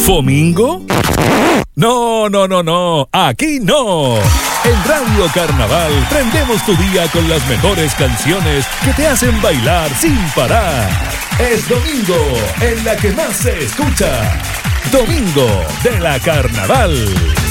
¿Fomingo? No, no, no, no, aquí no. En Radio Carnaval prendemos tu día con las mejores canciones que te hacen bailar sin parar. Es domingo en la que más se escucha. Domingo de la Carnaval.